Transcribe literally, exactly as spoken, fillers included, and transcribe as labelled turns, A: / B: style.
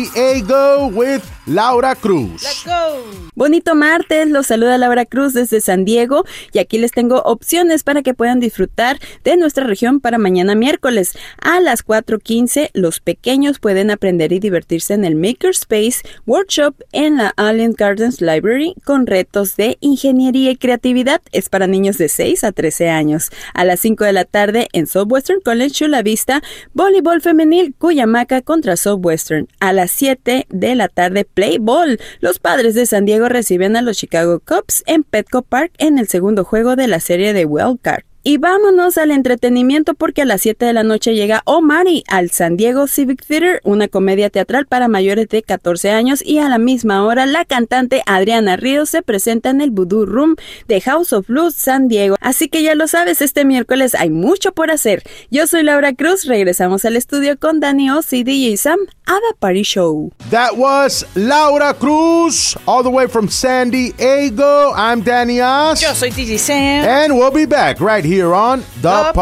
A: Diego with Laura Cruz.
B: Let's go.
C: Bonito martes, los saluda Laura Cruz desde San Diego y aquí les tengo opciones para que puedan disfrutar de nuestra región para mañana miércoles. A las cuatro quince, los pequeños pueden aprender y divertirse en el Makerspace Workshop en la Allen Gardens Library con retos de ingeniería y creatividad. Es para niños de seis a trece años. A las cinco de la tarde en Southwestern College Chula Vista, voleibol femenil Cuyamaca contra Southwestern. A las siete de la tarde, Play Ball. Los Padres de San Diego reciben a los Chicago Cubs en Petco Park en el segundo juego de la serie de Wild Card. Y vámonos al entretenimiento porque a las siete de la noche llega Omari al San Diego Civic Theater, una comedia teatral para mayores de catorce años, y a la misma hora la cantante Adriana Ríos se presenta en el Voodoo Room de House of Blues San Diego. Así que ya lo sabes, este miércoles hay mucho por hacer. Yo soy Laura Cruz, regresamos al estudio con Danny Oz y D J Sam a The Party Show.
A: That was Laura Cruz, all the way from San Diego. I'm Danny Oz.
B: Yo soy D J Sam.
A: And we'll be back right here on The, the